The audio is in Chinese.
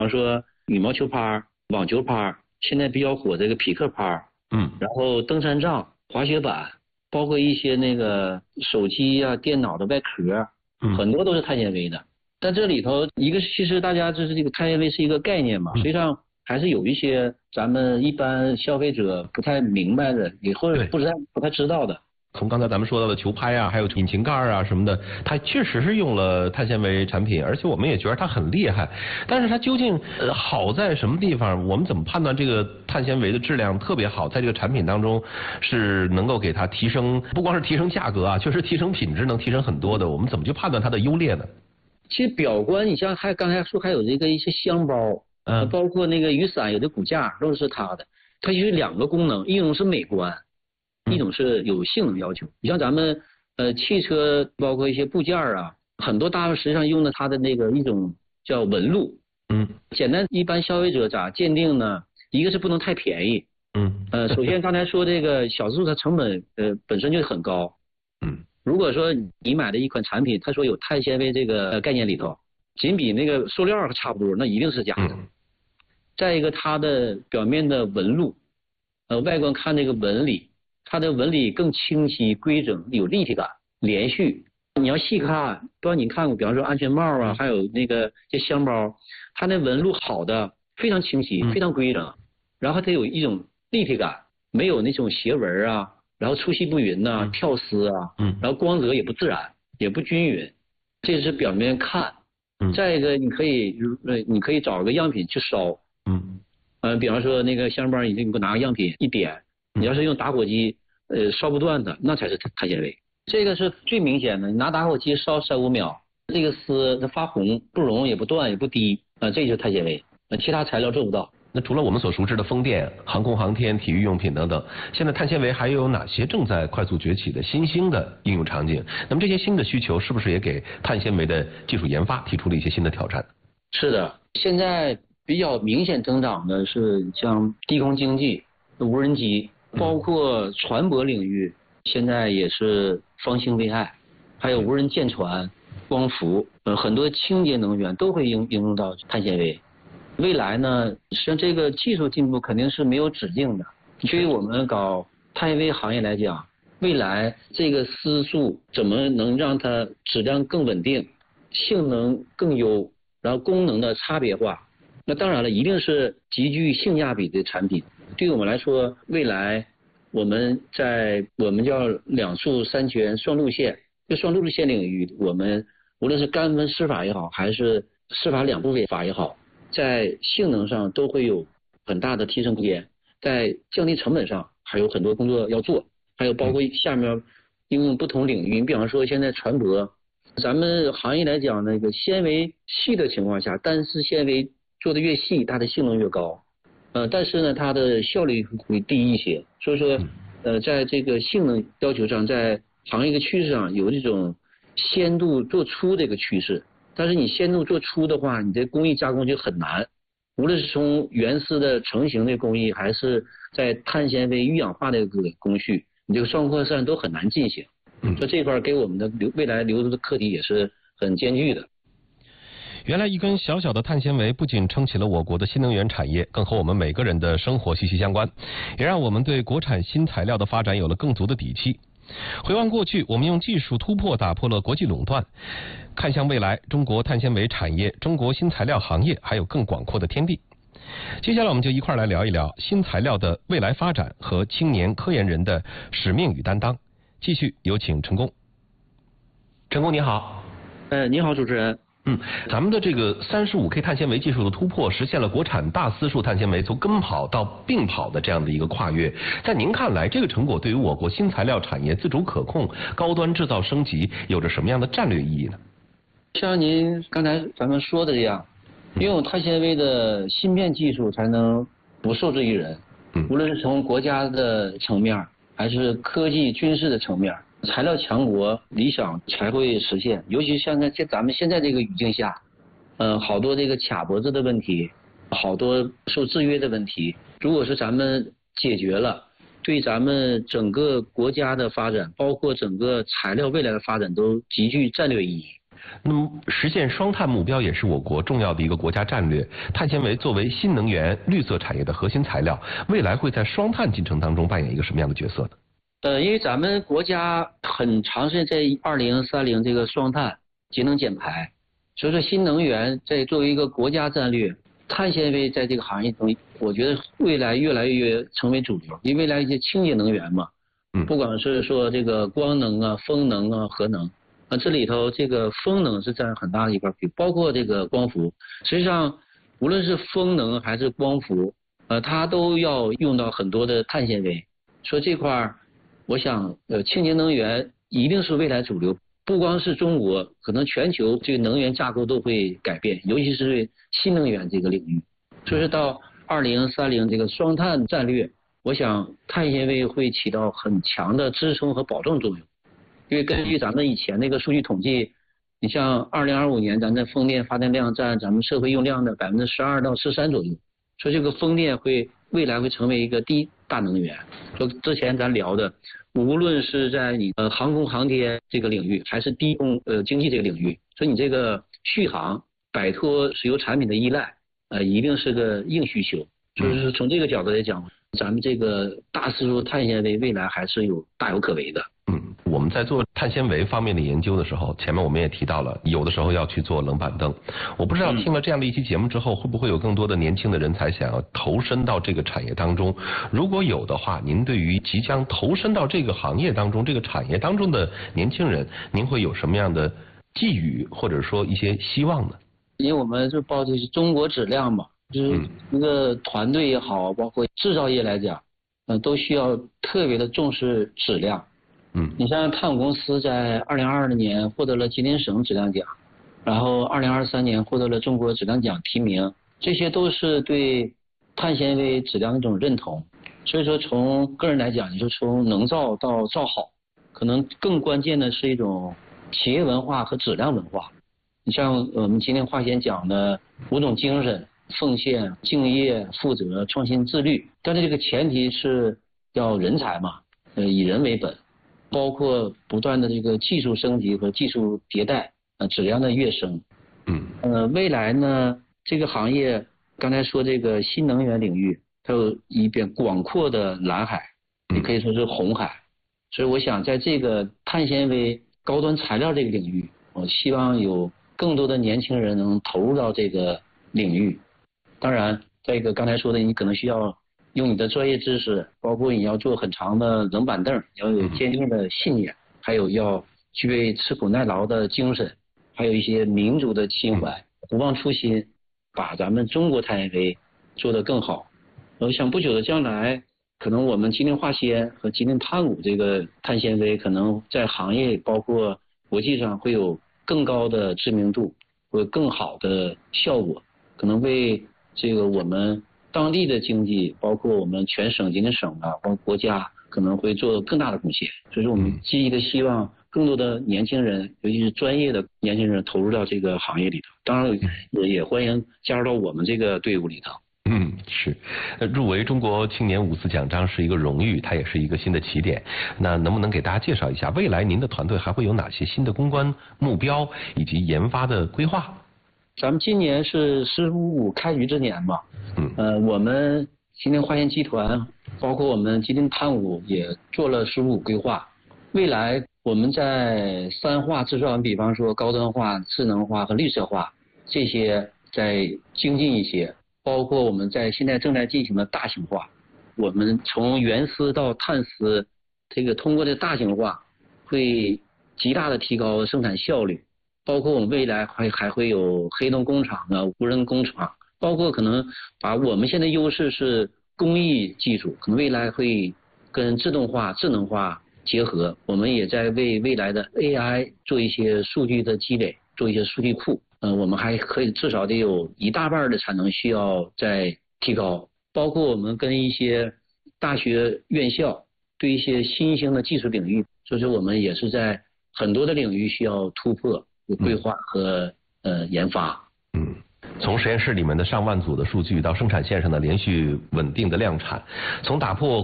方说羽毛球拍、网球拍，现在比较火这个匹克拍，然后登山杖、滑雪板，包括一些那个手机啊、电脑的外壳，很多都是碳纤维的。但这里头一个其实大家就是这个碳纤维是一个概念嘛，实际上还是有一些咱们一般消费者不太明白的，也或者不太知道的。 从刚才咱们说到的球拍啊，还有引擎盖啊什么的，它确实是用了碳纤维产品，而且我们也觉得它很厉害。但是它究竟好在什么地方？我们怎么判断这个碳纤维的质量特别好，在这个产品当中是能够给它提升，不光是提升价格啊，确实提升品质，能提升很多的。我们怎么去判断它的优劣呢？ 其实表观，你像刚才说还有这个一些箱包，包括那个雨伞有的骨架都是它的。它有两个功能，一种是美观。一种是有性能要求，你像咱们汽车包括一些部件啊，很多大实际上用的它的那个一种叫纹路。简单一般消费者咋鉴定呢？一个是不能太便宜。首先刚才说这个小资助它成本本身就很高。如果说你买的一款产品，它说有碳纤维这个概念里头，仅比那个塑料差不多，那一定是假的。再一个，它的表面的纹路，外观看那个纹理。它的纹理更清晰、规整、有立体感、连续。你要细看，不知道你看过，比方说安全帽啊，还有那个这箱包，它那纹路好的非常清晰、非常规整，然后它有一种立体感，没有那种斜纹啊，然后粗细不匀呐、跳丝啊，然后光泽也不自然、也不均匀，这是表面看。再一个，你可以找个样品去烧。比方说那个箱包，你给我拿个样品一点，你要是用打火机。烧不断的那才是碳纤维，这个是最明显的。你拿打火机烧3-5秒，这个丝它发红，不融也不断也不滴，这就是碳纤维，其他材料做不到。 那除了我们所熟知的风电、航空航天、体育用品等等，现在碳纤维还有哪些正在快速崛起的新兴的应用场景？那么这些新的需求是不是也给碳纤维的技术研发提出了一些新的挑战？ 是的，现在比较明显增长的是像低空经济、无人机。包括船舶领域，现在也是方兴未艾，还有无人舰船、光伏，很多清洁能源都会应用到碳纤维。未来呢，实际上这个技术进步肯定是没有止境的。对于我们搞碳纤维行业来讲，未来这个丝素怎么能让它质量更稳定、性能更优，然后功能的差别化，那当然了，一定是极具性价比的产品。对于我们来说，未来我们在我们叫2速3全双路线，就双路线领域，我们无论是干分施法也好，还是施法2部位法也好，在性能上都会有很大的提升空间，在降低成本上还有很多工作要做，还有包括下面应用不同领域，你比方说现在船舶，咱们行业来讲那个纤维细的情况下，单丝纤维做的越细，它的性能越高。但是呢，它的效率会低一些，所以说，在这个性能要求上，在行业的趋势上有这种纤度做粗这个趋势。但是你纤度做粗的话，你这工艺加工就很难，无论是从原丝的成型的工艺，还是在碳纤维预氧化的这个工序，你这个双扩散都很难进行。所以这块给我们的未来留出的课题也是很艰巨的。 原来一根小小的碳纤维不仅撑起了我国的新能源产业，更和我们每个人的生活息息相关，也让我们对国产新材料的发展有了更足的底气。回望过去，我们用技术突破打破了国际垄断，看向未来，中国碳纤维产业、中国新材料行业还有更广阔的天地。接下来我们就一块来聊一聊新材料的未来发展和青年科研人的使命与担当。继续有请陈工。陈工你好。 你好主持人。 咱们的这个35K 碳纤维技术的突破，实现了国产大丝数碳纤维从跟跑到并跑的这样的一个跨越。在您看来，这个成果对于我国新材料产业自主可控、高端制造升级有着什么样的战略意义呢？ 像您刚才咱们说的这样，拥有碳纤维的芯片技术才能不受制于人。无论是从国家的层面，还是科技军事的层面，材料强国理想才会实现。尤其像在咱们现在这个语境下，好多这个卡脖子的问题，好多受制约的问题，如果是咱们解决了，对咱们整个国家的发展，包括整个材料未来的发展都极具战略意义。 那么实现双碳目标也是我国重要的一个国家战略。碳纤维作为新能源绿色产业的核心材料，未来会在双碳进程当中扮演一个什么样的角色呢？ 因为咱们国家很长时间在2030这个双碳节能减排，所以说新能源在作为一个国家战略，碳纤维在这个行业中，我觉得未来越来越成为主流，因为未来一些清洁能源嘛，不管是说这个光能啊、风能啊、核能。这里头这个风能是占很大的一块，包括这个光伏。实际上，无论是风能还是光伏，它都要用到很多的碳纤维。所以这块，我想，清洁能源一定是未来主流。不光是中国，可能全球这个能源架构都会改变，尤其是对新能源这个领域。所以说到2030这个双碳战略，我想碳纤维会起到很强的支撑和保证作用。因为根据咱们以前那个数据统计，你像2025年咱的风电发电量占咱们社会用量的12%到13%左右，所以这个风电未来会成为一个第一大能源。就之前咱聊的，无论是在你航空航天这个领域，还是低空经济这个领域，所以你这个续航摆脱石油产品的依赖，一定是个硬需求。所以说从这个角度来讲，咱们这个大丝路碳纤维未来还是大有可为的。 我们在做碳纤维方面的研究的时候，前面我们也提到了，有的时候要去做冷板凳。我不知道听了这样的一期节目之后，会不会有更多的年轻的人才想要投身到这个产业当中？如果有的话，您对于即将投身到这个行业当中、这个产业当中的年轻人，您会有什么样的寄语或者说一些希望呢？ 因为我们就抱的是中国质量嘛，就是一个团队也好，包括制造业来讲，都需要特别的重视质量。你像碳公司在2022年获得了吉林省质量奖，然后2023年获得了中国质量奖提名，这些都是对碳纤维质量的一种认同。所以说从个人来讲，你就从能造到造好，可能更关键的是一种企业文化和质量文化。你像我们今天华贤讲的5种精神：奉献、敬业、负责、创新、自律。但是这个前提是要人才嘛，以人为本。包括不断的这个技术升级和技术迭代，质量的跃升。未来呢，这个行业刚才说这个新能源领域，它有一片广阔的蓝海，也可以说是红海。所以我想在这个碳纤维高端材料这个领域，我希望有更多的年轻人能投入到这个领域。当然，这个刚才说的，你可能需要用你的专业知识，包括你要做很长的冷板凳，要有坚定的信念，还有要具备吃苦耐劳的精神，还有一些民族的情怀，不忘初心，把咱们中国碳纤维做得更好。我想不久的将来，可能我们吉林化纤和吉林碳五这个碳纤维，可能在行业包括国际上会有更高的知名度，会更好的效果，可能为这个我们当地的经济，包括我们全省、吉林省啊，包括国家，可能会做更大的贡献。所以说，我们积极的希望更多的年轻人，尤其是专业的年轻人，投入到这个行业里头。当然，也欢迎加入到我们这个队伍里头。 是，入围中国青年5次奖章是一个荣誉，它也是一个新的起点。那能不能给大家介绍一下，未来您的团队还会有哪些新的攻关目标以及研发的规划？ 咱们今年是15开局之年嘛，我们吉林化纤集团，包括我们吉林碳五也做了15规划。未来我们在3化制造，比方说高端化、智能化和绿色化这些再精进一些，包括我们现在正在进行的大型化。我们从原丝到碳丝，这个通过这大型化会极大的提高生产效率。包括我们未来还会有黑洞工厂啊、无人工厂，包括可能把我们现在优势是工艺技术，可能未来会跟自动化、智能化结合。我们也在为未来的 AI 做一些数据的积累，做一些数据库。我们还可以至少得有1大半的产能需要再提高。包括我们跟一些大学院校对一些新兴的技术领域，所以说我们也是在很多的领域需要突破。规划和研发。 从实验室里面的上万组的数据到生产线上的连续稳定的量产，从打破